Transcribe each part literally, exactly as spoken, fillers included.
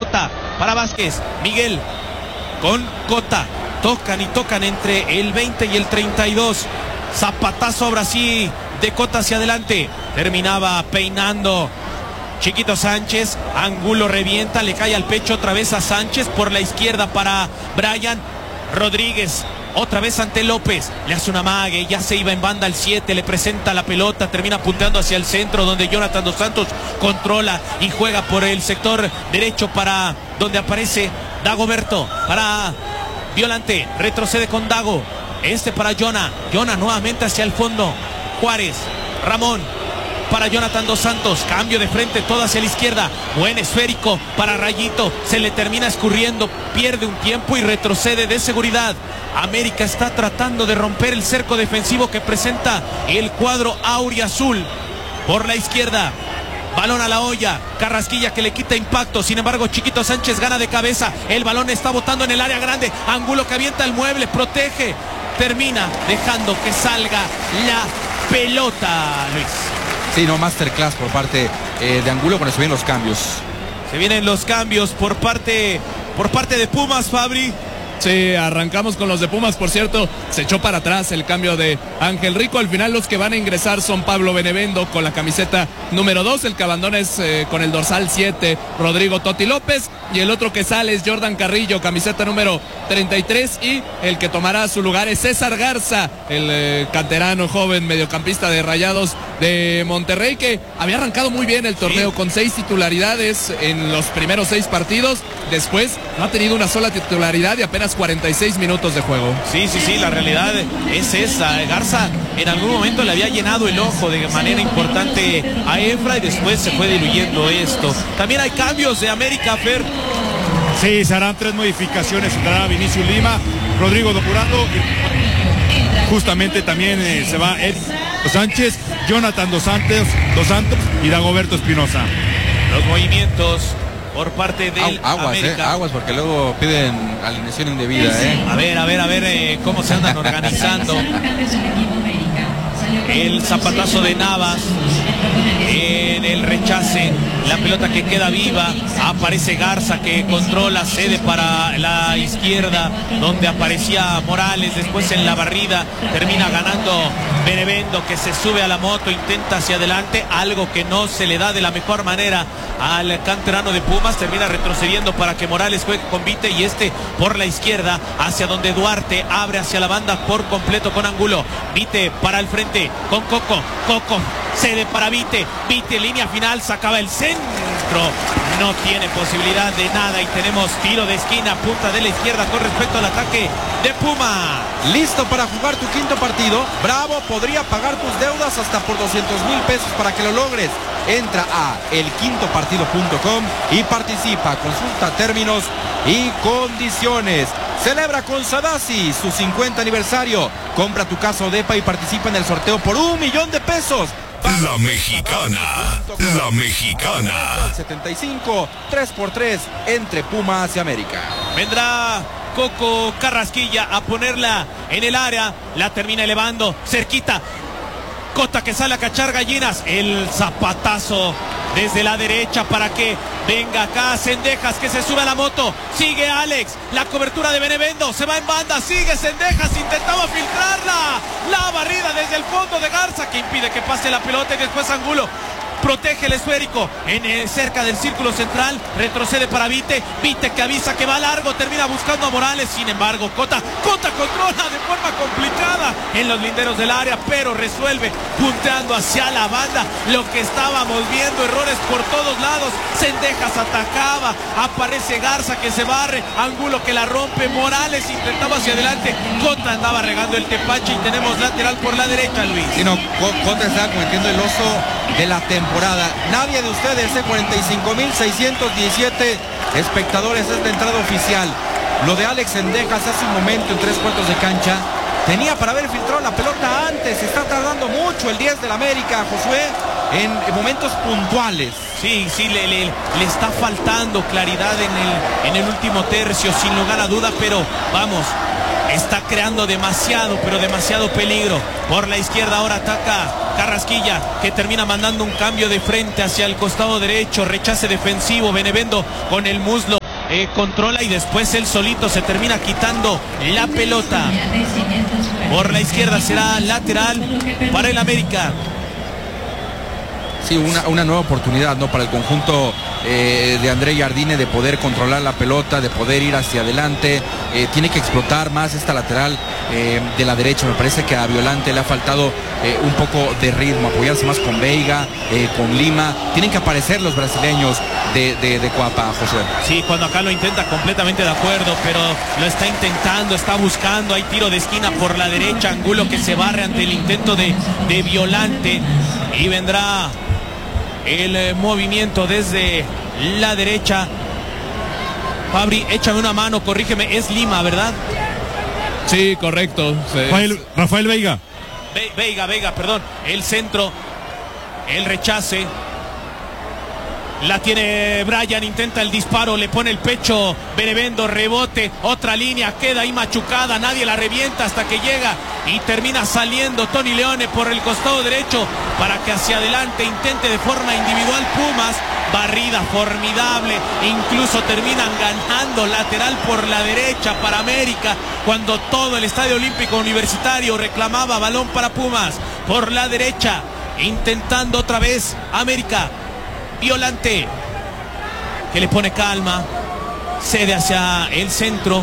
Cota para Vázquez. Miguel con Cota. Tocan y tocan entre el veinte y el treinta y dos. Zapatazo ahora sí de Cota hacia adelante. Terminaba peinando Chiquito Sánchez. Angulo revienta, le cae al pecho otra vez a Sánchez. Por la izquierda para Brian Rodríguez. Otra vez ante López, le hace una mague, ya se iba en banda al siete, le presenta la pelota, termina apuntando hacia el centro donde Jonathan Dos Santos controla y juega por el sector derecho para donde aparece Dagoberto, para Violante, retrocede con Dago, este para Jonah, Jonah nuevamente hacia el fondo, Juárez, Ramón, para Jonathan Dos Santos, cambio de frente, todo hacia la izquierda, buen esférico para Rayito, se le termina escurriendo, pierde un tiempo y retrocede de seguridad. América está tratando de romper el cerco defensivo que presenta el cuadro auriazul. Por la izquierda, balón a la olla, Carrasquilla que le quita impacto, sin embargo Chiquito Sánchez gana de cabeza, el balón está botando en el área grande, Angulo que avienta el mueble, protege, termina dejando que salga la pelota, Luis. Sí, no, masterclass por parte eh, de Angulo cuando se vienen los cambios. Se vienen los cambios por parte, por parte de Pumas, Fabri. Sí, arrancamos con los de Pumas, por cierto, se echó para atrás el cambio de Ángel Rico, al final los que van a ingresar son Pablo Benevendo con la camiseta número dos, el que abandona es eh, con el dorsal siete, Rodrigo Totti López, y el otro que sale es Jordan Carrillo, camiseta número treinta y tres, y el que tomará su lugar es César Garza, el eh, canterano joven mediocampista de Rayados de Monterrey, que había arrancado muy bien el torneo, sí, con seis titularidades en los primeros seis partidos, después no ha tenido una sola titularidad y apenas cuarenta y seis minutos de juego. Sí, sí, sí, la realidad es esa. Garza en algún momento le había llenado el ojo de manera importante a Efra y después se fue diluyendo esto. También hay cambios de América, Fer. Sí, se harán tres modificaciones. Entrará Vinicius Lima, Rodrigo Docurado y justamente también eh, se va Ed Sánchez, Jonathan Dos Santos, Dos Santos y Dagoberto Espinosa. Los movimientos por parte del aguas, América. Eh, aguas, porque luego piden alineación indebida, ¿eh? A ver, a ver, a ver eh, cómo se andan organizando. El zapatazo de Navas en el rechace, la pelota que queda viva, aparece Garza que controla, cede para la izquierda donde aparecía Morales, después en la barrida termina ganando Benevendo que se sube a la moto, intenta hacia adelante, algo que no se le da de la mejor manera al canterano de Pumas, termina retrocediendo para que Morales juegue con Vite y este por la izquierda hacia donde Duarte abre hacia la banda por completo con Angulo, Vite para el frente con Coco, Coco cede para Vite, Vite línea final, sacaba el centro, no tiene posibilidad de nada y tenemos tiro de esquina, punta de la izquierda con respecto al ataque de Puma. Listo para jugar tu quinto partido. Bravo podría pagar tus deudas hasta por doscientos mil pesos para que lo logres. Entra a el quinto partido punto com y participa, consulta términos y condiciones. Celebra con Sadasi su cincuenta aniversario. Compra tu casa o depa y participa en el sorteo por un millón de pesos. La Mexicana, la Mexicana. setenta y cinco, tres por tres entre Pumas y América. Vendrá Coco Carrasquilla a ponerla en el área, la termina elevando, cerquita. Cota que sale a cachar gallinas, el zapatazo desde la derecha para que venga acá Cendejas que se sube a la moto, sigue Alex, la cobertura de Benevendo, se va en banda, sigue Cendejas, intentaba filtrarla, la barrida desde el fondo de Garza que impide que pase la pelota y después Angulo protege el esférico en el, cerca del círculo central, retrocede para Vite, Vite que avisa que va largo, termina buscando a Morales, sin embargo Cota, Cota controla de forma complicada en los linderos del área, pero resuelve punteando hacia la banda, lo que estábamos viendo, errores por todos lados, Cendejas atacaba, aparece Garza que se barre, Angulo que la rompe, Morales intentaba hacia adelante, Cota andaba regando el tepache y tenemos lateral por la derecha, Luis. Sí, no, Cota está cometiendo el oso de la temporada. Nadie de ustedes, de cuarenta y cinco mil seiscientos diecisiete espectadores, es la entrada oficial. Lo de Alex Cendejas hace un momento en tres cuartos de cancha. Tenía para haber filtrado la pelota antes. Está tardando mucho el diez del América, Josué, en momentos puntuales. Sí, sí, le, le, le está faltando claridad en el, en el último tercio, sin lugar a duda, pero vamos, está creando demasiado, pero demasiado peligro. Por la izquierda ahora ataca Carrasquilla, que termina mandando un cambio de frente hacia el costado derecho, rechace defensivo, Benevendo con el muslo, eh, controla y después él solito se termina quitando la pelota. Por la izquierda será lateral para el América. Sí, una, una nueva oportunidad, ¿no? Para el conjunto eh, de André Jardine de poder controlar la pelota, de poder ir hacia adelante. Eh, tiene que explotar más esta lateral eh, de la derecha. Me parece que a Violante le ha faltado eh, un poco de ritmo, apoyarse más con Veiga, eh, con Lima. Tienen que aparecer los brasileños de, de, de Cuapa, José. Sí, cuando acá lo intenta, completamente de acuerdo, pero lo está intentando, está buscando. Hay tiro de esquina por la derecha, Angulo que se barre ante el intento de, de Violante, y vendrá el eh, movimiento desde la derecha. Fabri, échame una mano, corrígeme, es Lima, ¿verdad? Sí, correcto. Sí. Rafael, Rafael Veiga. Ve, Veiga, Veiga, perdón. El centro, el rechace. La tiene Brian, intenta el disparo, le pone el pecho Benevendo, rebote, otra línea, queda ahí machucada, nadie la revienta hasta que llega y termina saliendo Tony Leone por el costado derecho para que hacia adelante intente de forma individual Pumas. Barrida formidable, incluso terminan ganando lateral por la derecha para América, cuando todo el Estadio Olímpico Universitario reclamaba balón para Pumas. Por la derecha, intentando otra vez América. Violante, que le pone calma, cede hacia el centro.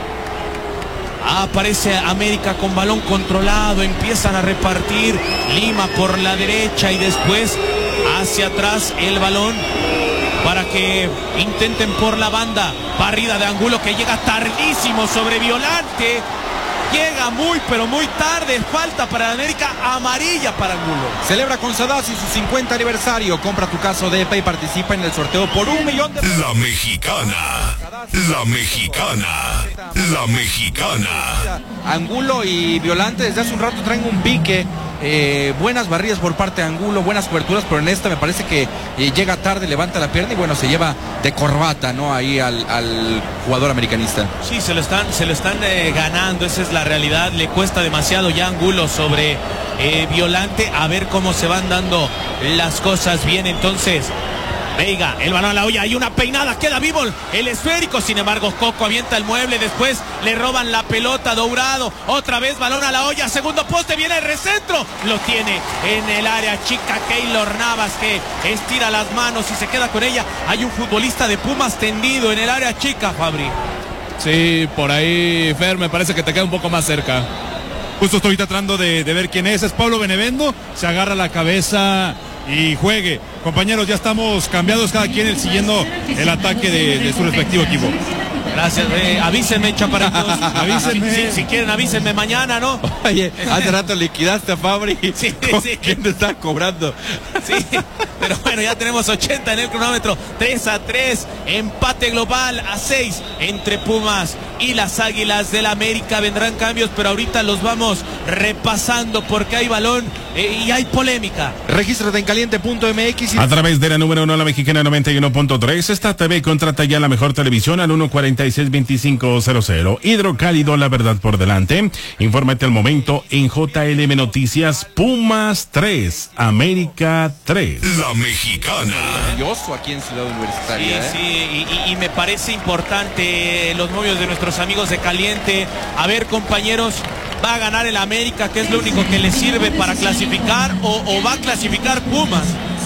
Aparece América con balón controlado, empiezan a repartir. Lima por la derecha y después hacia atrás el balón para que intenten por la banda. Barrida de Angulo que llega tardísimo sobre Violante. Llega muy pero muy tarde, falta para América, amarilla para Angulo. Celebra con Sadasi su cincuenta aniversario. Compra tu caso de E P A y participa en el sorteo por un millón de... La Mexicana, la Mexicana, la Mexicana. Angulo y Violante desde hace un rato traen un pique. Eh, buenas barridas por parte de Angulo, buenas coberturas, pero en esta me parece que eh, llega tarde, levanta la pierna y bueno, se lleva de corbata, ¿no? Ahí al, al jugador americanista. Sí, se lo están, se lo están eh, ganando, esa es la realidad. Le cuesta demasiado ya Angulo sobre eh, Violante. A ver cómo se van dando las cosas bien entonces. Veiga, el balón a la olla, hay una peinada, queda vivo el esférico, sin embargo Coco avienta el mueble, después le roban la pelota, Dourado, otra vez balón a la olla, segundo poste, viene el recentro, lo tiene en el área chica Keylor Navas, que estira las manos y se queda con ella. Hay un futbolista de Pumas tendido en el área chica, Fabri. Sí, por ahí, Fer, me parece que te queda un poco más cerca. Justo estoy tratando de, de ver quién es, es Pablo Benevendo, se agarra la cabeza y juegue. Compañeros, ya estamos cambiados, cada quien el, siguiendo el ataque de, de su respectivo equipo. Gracias, eh, avísenme, chaparritos. Avísenme. Si, si, si quieren, avísenme mañana, ¿no? Oye, hace rato liquidaste a Fabri. Sí, sí. ¿Quién te está cobrando? Sí, pero bueno, ya tenemos ochenta en el cronómetro. tres a tres, empate global a seis entre Pumas y las Águilas del América. Vendrán cambios, pero ahorita los vamos repasando porque hay balón eh, y hay polémica. Regístrate en caliente punto m x y... A través de la número uno, la Mexicana noventa y uno punto tres, esta T V contrata ya la mejor televisión al uno cuarenta y seis veinticinco cero cero. Hidrocálido, la verdad por delante. Infórmate al momento en J L M Noticias. Pumas tres, América tres. La Mexicana. Maravilloso aquí en Ciudad Sí, Universitaria. ¿eh? sí, y, y, y me parece importante los movios de nuestros amigos de Caliente. A ver, compañeros, ¿va a ganar el América, que es lo único que le sirve para clasificar, o, o va a clasificar Pumas?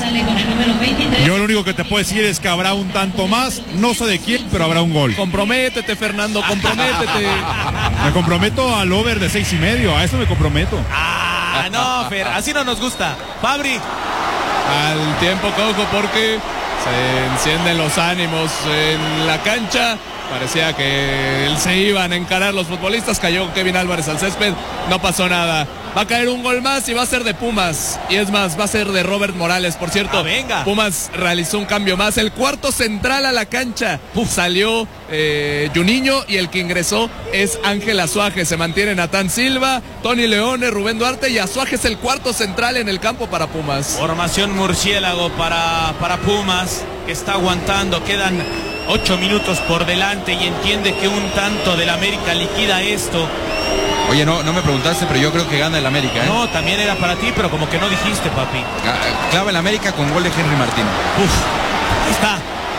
Yo lo único que te puedo decir es que habrá un tanto más, no sé de quién, pero habrá un gol. Comprométete, Fernando, comprométete. Me comprometo al over de seis y medio, a eso me comprometo. Ah, no, Fer, así no nos gusta. Fabri. Al tiempo, Coco, porque se encienden los ánimos en la cancha. Parecía que se iban a encarar los futbolistas. Cayó Kevin Álvarez al césped. No pasó nada. Va a caer un gol más y va a ser de Pumas. Y es más, va a ser de Robert Morales. Por cierto, Ah, venga. Pumas realizó un cambio más. El cuarto central a la cancha. Uf, salió eh, Juninho y el que ingresó es Ángel Azuaje. Se mantiene Natán Silva, Tony Leone, Rubén Duarte y Azuaje es el cuarto central en el campo para Pumas. Formación murciélago para, para Pumas, que está aguantando. Quedan ocho minutos por delante y entiende que un tanto del América liquida esto. Oye, no, no me preguntaste, pero yo creo que gana el América, ¿eh? No, también era para ti, pero como que no dijiste, papi. Ah, clava el América con gol de Henry Martín. Uf, ahí está.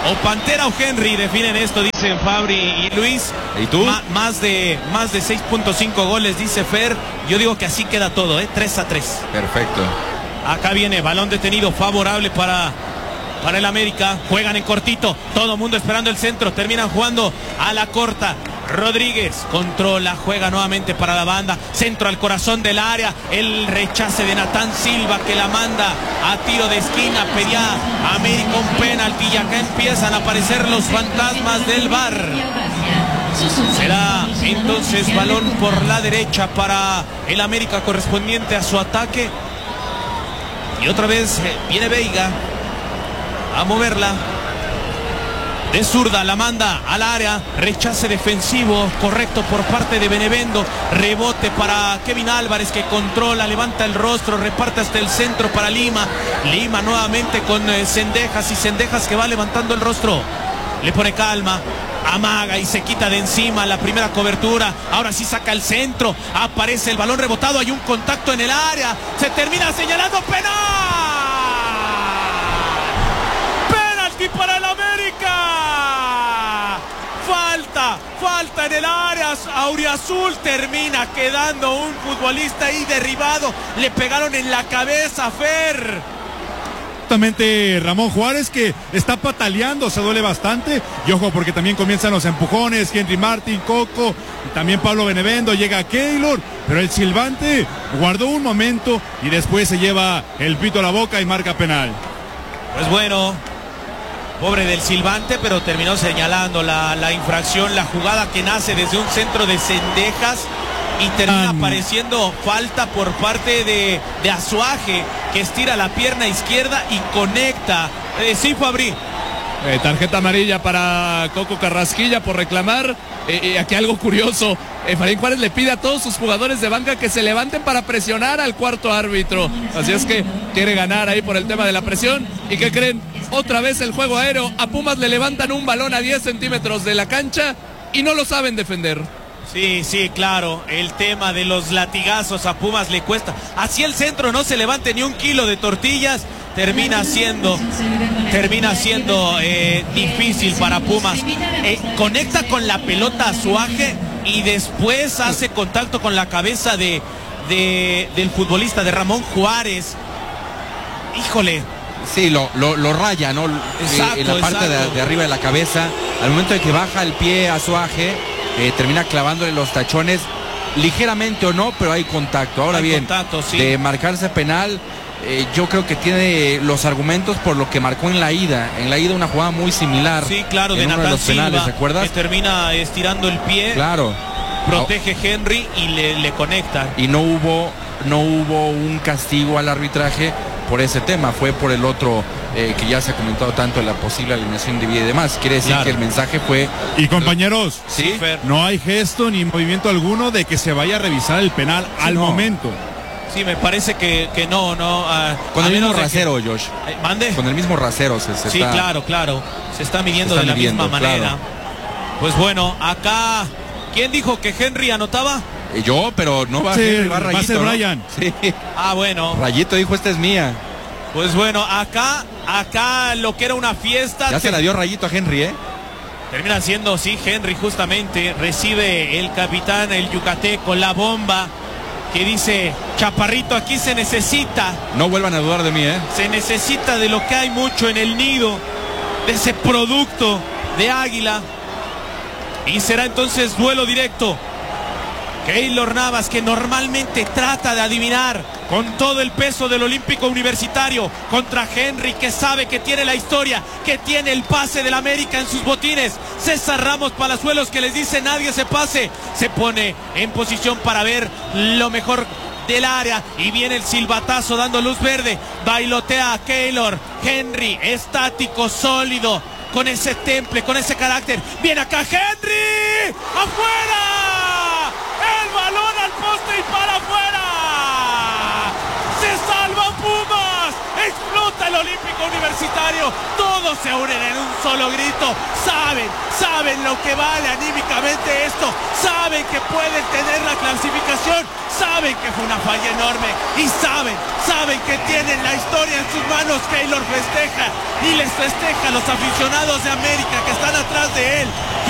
O Pantera o Henry definen esto, dicen Fabri y Luis. ¿Y tú? Ma más de, más de seis punto cinco goles, dice Fer. Yo digo que así queda todo, ¿eh? tres a tres. Perfecto. Acá viene balón detenido favorable para, para el América. Juegan en cortito, todo mundo esperando el centro. Terminan jugando a la corta. Rodríguez controla, juega nuevamente para la banda, centro al corazón del área, el rechace de Natán Silva que la manda a tiro de esquina, pedía a América un penalti y acá empiezan a aparecer los fantasmas del V A R. Será entonces balón por la derecha para el América correspondiente a su ataque. Y otra vez viene Veiga a moverla. De zurda la manda al área, rechace defensivo correcto por parte de Benevendo, rebote para Kevin Álvarez que controla, levanta el rostro, reparte hasta el centro para Lima, Lima nuevamente con eh, Cendejas y Cendejas que va levantando el rostro, le pone calma, amaga y se quita de encima la primera cobertura, ahora sí saca el centro, aparece el balón rebotado, hay un contacto en el área, se termina señalando penal, penalti para el América. Falta, falta en el área, Auriazul termina quedando un futbolista ahí derribado, le pegaron en la cabeza, Fer. Justamente Ramón Juárez que está pataleando, se duele bastante, y ojo porque también comienzan los empujones, Henry Martin, Coco, y también Pablo Benevendo, llega Keylor, pero el silbante guardó un momento y después se lleva el pito a la boca y marca penal. Pues bueno, pobre del silbante, pero terminó señalando la, la infracción, la jugada que nace desde un centro de Cendejas y termina um. apareciendo falta por parte de, de Azuaje, que estira la pierna izquierda y conecta. Eh, sí, Fabri. Eh, tarjeta amarilla para Coco Carrasquilla por reclamar. Eh, eh, aquí algo curioso. Efraín Juárez le pide a todos sus jugadores de banca que se levanten para presionar al cuarto árbitro. Así es que quiere ganar ahí por el tema de la presión. ¿Y qué creen? Otra vez el juego aéreo. A Pumas le levantan un balón a diez centímetros de la cancha y no lo saben defender. Sí, sí, claro. El tema de los latigazos a Pumas le cuesta. Así el centro no se levante ni un kilo de tortillas. Termina siendo, termina siendo eh, difícil para Pumas. Eh, conecta con la pelota a Azuaje y después hace contacto con la cabeza de, de del futbolista de Ramón Juárez. Híjole. Sí, lo, lo, lo raya, ¿no? Exacto, en la parte de, de arriba de la cabeza. Al momento de que baja el pie a Azuaje, eh, termina clavándole los tachones, ligeramente o no, pero hay contacto. Ahora hay bien, contacto, sí. De marcarse penal, eh, yo creo que tiene los argumentos por lo que marcó en la ida. En la ida una jugada muy similar. Sí, claro, de Natán Natán Silva, penales, ¿recuerdas? que termina estirando el pie. Claro. Protege Henry y le, le conecta. Y no hubo, no hubo un castigo al arbitraje por ese tema, fue por el otro eh, que ya se ha comentado tanto, la posible alineación de vida y demás. Quiere decir claro. que el mensaje fue... Y compañeros, ¿sí? No hay gesto ni movimiento alguno de que se vaya a revisar el penal sí, al no. momento. Sí, me parece que, que no, no. Uh, Con el mismo rasero, que... Josh. Eh, ¿Mande? Con el mismo rasero se, se sí, está... claro, claro. Se está midiendo se está de la midiendo, misma manera. Claro. Pues bueno, acá... ¿Quién dijo que Henry anotaba? Eh, yo, pero no va sí, Henry, va Rayito, va a ser ¿no? Brian. Sí. Ah, bueno. Rayito dijo, esta es mía. Pues bueno, acá, acá lo que era una fiesta... Ya se la dio Rayito a Henry, ¿eh? Termina siendo, sí, Henry justamente. Recibe el capitán, el yucateco, la bomba que dice, Chaparrito, aquí se necesita. No vuelvan a dudar de mí, ¿eh? Se necesita de lo que hay mucho en el nido, de ese producto de Águila. Y será entonces duelo directo. Keylor Navas, que normalmente trata de adivinar con todo el peso del Olímpico Universitario, contra Henry, que sabe que tiene la historia, que tiene el pase del América en sus botines. César Ramos Palazuelos, que les dice nadie se pase, se pone en posición para ver lo mejor del área y viene el silbatazo dando luz verde. Bailotea a Keylor. Henry, estático, sólido, con ese temple, con ese carácter. Viene acá Henry, afuera, el balón al poste y para afuera. Se salva Pumas, explota del Olímpico Universitario. Todos se unen en un solo grito. Saben, saben lo que vale anímicamente esto. Saben que pueden tener la clasificación. Saben que fue una falla enorme. Y saben, saben que tienen la historia en sus manos. Keylor festeja y les festeja a los aficionados de América que están atrás de él.